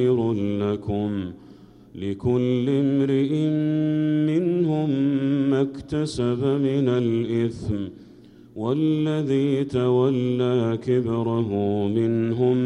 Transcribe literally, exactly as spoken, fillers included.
خير لكم لكل امرئ منهم ما اكتسب من الإثم والذي تولى كبره منهم